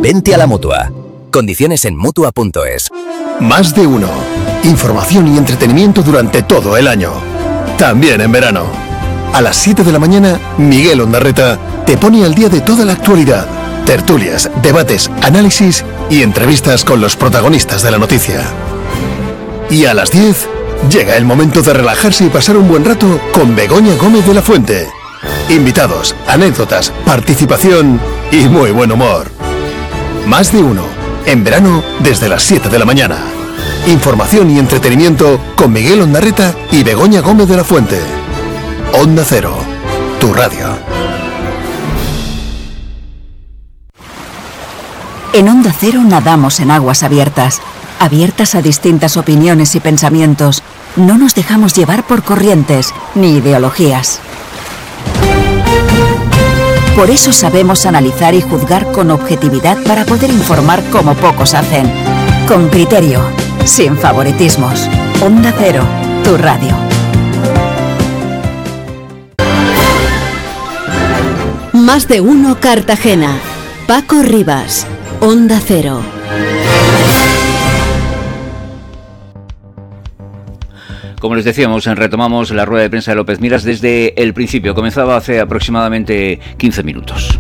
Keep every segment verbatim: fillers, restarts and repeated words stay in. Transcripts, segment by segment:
Vente a la Mutua. Condiciones en Mutua punto es. Más de uno. Información y entretenimiento durante todo el año. También en verano. A las siete de la mañana, Miguel Ondarreta te pone al día de toda la actualidad. Tertulias, debates, análisis y entrevistas con los protagonistas de la noticia. Y a las diez, llega el momento de relajarse y pasar un buen rato con Begoña Gómez de la Fuente. Invitados, anécdotas, participación y muy buen humor. Más de uno. En verano, desde las siete de la mañana. Información y entretenimiento con Miguel Ondarreta y Begoña Gómez de la Fuente. Onda Cero, tu radio. En Onda Cero nadamos en aguas abiertas, abiertas a distintas opiniones y pensamientos. No nos dejamos llevar por corrientes ni ideologías. Por eso sabemos analizar y juzgar con objetividad para poder informar como pocos hacen. Con criterio, sin favoritismos. Onda Cero, tu radio. Más de uno Cartagena. Paco Rivas, Onda Cero. Como les decíamos, retomamos la rueda de prensa de López Miras desde el principio. Comenzaba hace aproximadamente quince minutos.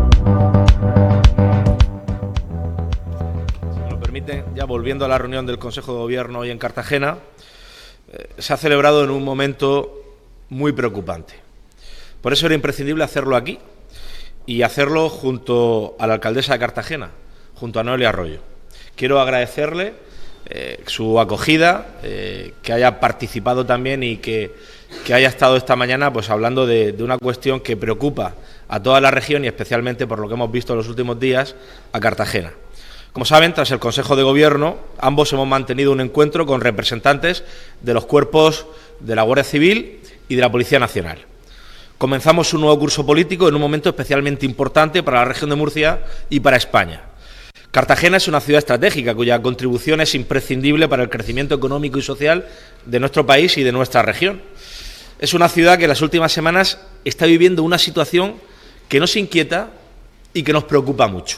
Si me lo permiten, ya volviendo a la reunión del Consejo de Gobierno hoy en Cartagena, eh, se ha celebrado en un momento muy preocupante. Por eso era imprescindible hacerlo aquí y hacerlo junto a la alcaldesa de Cartagena, junto a Noelia Arroyo. Quiero agradecerle Eh, su acogida, eh, que haya participado también y que, que haya estado esta mañana pues hablando de, de una cuestión que preocupa a toda la región y especialmente, por lo que hemos visto en los últimos días, a Cartagena. Como saben, tras el Consejo de Gobierno, ambos hemos mantenido un encuentro con representantes de los cuerpos de la Guardia Civil y de la Policía Nacional. Comenzamos un nuevo curso político en un momento especialmente importante para la región de Murcia y para España. Cartagena es una ciudad estratégica cuya contribución es imprescindible para el crecimiento económico y social de nuestro país y de nuestra región. Es una ciudad que en las últimas semanas está viviendo una situación que nos inquieta y que nos preocupa mucho.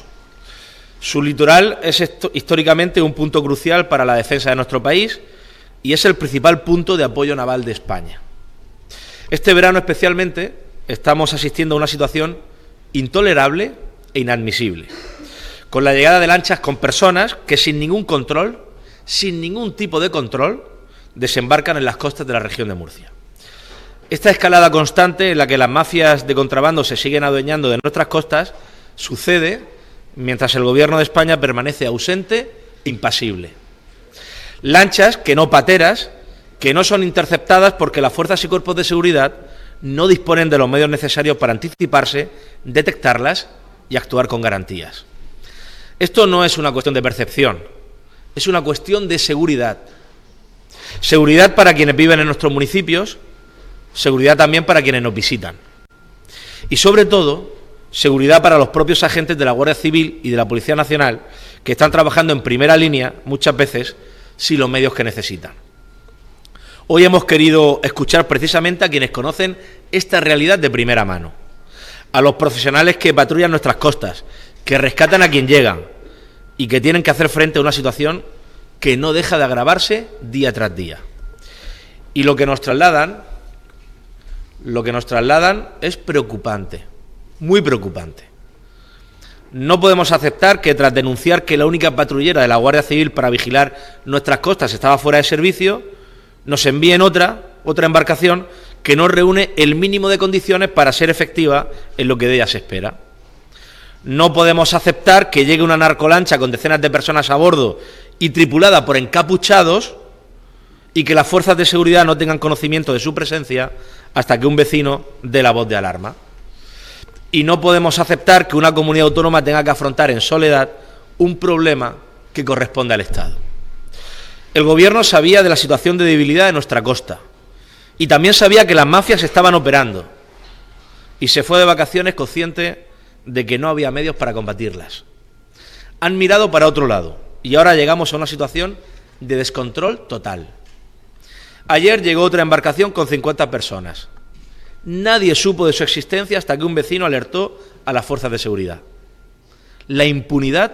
Su litoral es históricamente un punto crucial para la defensa de nuestro país y es el principal punto de apoyo naval de España. Este verano especialmente estamos asistiendo a una situación intolerable e inadmisible, con la llegada de lanchas con personas que sin ningún control, sin ningún tipo de control, desembarcan en las costas de la región de Murcia. Esta escalada constante en la que las mafias de contrabando se siguen adueñando de nuestras costas sucede mientras el Gobierno de España permanece ausente e impasible. Lanchas que no pateras, que no son interceptadas porque las fuerzas y cuerpos de seguridad no disponen de los medios necesarios para anticiparse, detectarlas y actuar con garantías. Esto no es una cuestión de percepción, es una cuestión de seguridad. Seguridad para quienes viven en nuestros municipios, seguridad también para quienes nos visitan. Y sobre todo, seguridad para los propios agentes de la Guardia Civil y de la Policía Nacional, que están trabajando en primera línea, muchas veces, sin los medios que necesitan. Hoy hemos querido escuchar precisamente a quienes conocen esta realidad de primera mano, a los profesionales que patrullan nuestras costas, que rescatan a quien llegan y que tienen que hacer frente a una situación que no deja de agravarse día tras día. Y lo que nos trasladan, lo que nos trasladan es preocupante, muy preocupante. No podemos aceptar que tras denunciar que la única patrullera de la Guardia Civil para vigilar nuestras costas estaba fuera de servicio, nos envíen otra, otra embarcación que no reúne el mínimo de condiciones para ser efectiva en lo que de ella se espera. No podemos aceptar que llegue una narcolancha con decenas de personas a bordo y tripulada por encapuchados y que las fuerzas de seguridad no tengan conocimiento de su presencia hasta que un vecino dé la voz de alarma. Y no podemos aceptar que una comunidad autónoma tenga que afrontar en soledad un problema que corresponde al Estado. El Gobierno sabía de la situación de debilidad de nuestra costa y también sabía que las mafias estaban operando y se fue de vacaciones consciente de que no había medios para combatirlas. Han mirado para otro lado y ahora llegamos a una situación de descontrol total. Ayer llegó otra embarcación con cincuenta personas. Nadie supo de su existencia hasta que un vecino alertó a las fuerzas de seguridad. La impunidad